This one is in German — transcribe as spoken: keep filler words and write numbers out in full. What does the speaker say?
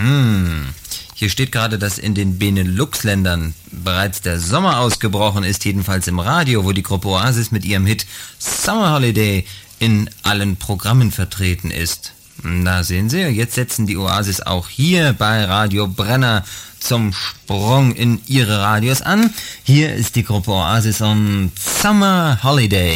Mhm. Hier steht gerade, dass in den Benelux-Ländern bereits der Sommer ausgebrochen ist, jedenfalls im Radio, wo die Gruppe Oasis mit ihrem Hit Summer Holiday in allen Programmen vertreten ist. Na sehen Sie, jetzt setzen die Oasis auch hier bei Radio Brenner zum Sprung in ihre Radios an. Hier ist die Gruppe Oasis und Summer Holiday.